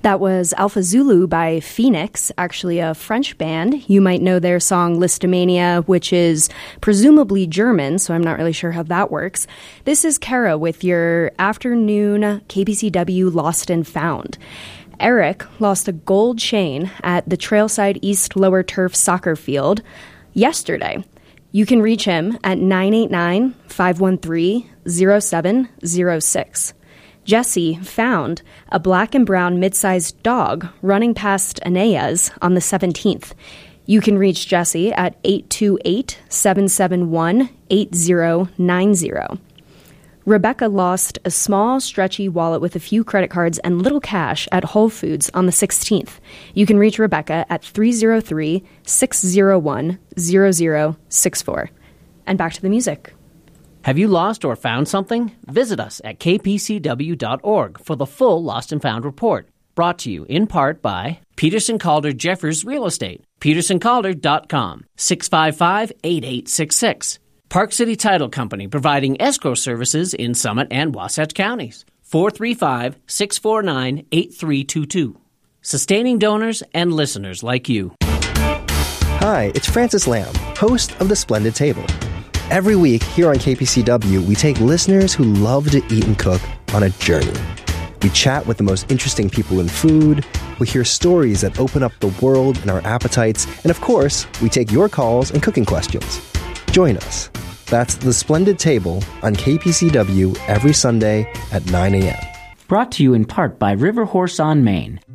That was Alpha Zulu by Phoenix, actually a French band. You might know their song Listomania, which is presumably German, so I'm not really sure how that works. This is Kara with your afternoon KPCW Lost and Found. Eric lost a gold chain at the Trailside East Lower Turf soccer field yesterday. You can reach him at 989-513-0706. Jesse found a black and brown mid-sized dog running past Aeneas on the 17th. You can reach Jesse at 828-771-8090. Rebecca lost a small, stretchy wallet with a few credit cards and little cash at Whole Foods on the 16th. You can reach Rebecca at 303-601-0064. And back to the music. Have you lost or found something? Visit us at kpcw.org for the full Lost and Found report. Brought to you in part by Peterson Calder Jeffers Real Estate. PetersonCalder.com. 655-8866. Park City Title Company providing escrow services in Summit and Wasatch counties. 435-649-8322. Sustaining donors and listeners like you. Hi, it's Francis Lamb, host of The Splendid Table. Every week here on KPCW, we take listeners who love to eat and cook on a journey. We chat with the most interesting people in food, we hear stories that open up the world and our appetites, and of course, we take your calls and cooking questions. Join us. That's The Splendid Table on KPCW every Sunday at 9 a.m. Brought to you in part by River Horse on Main.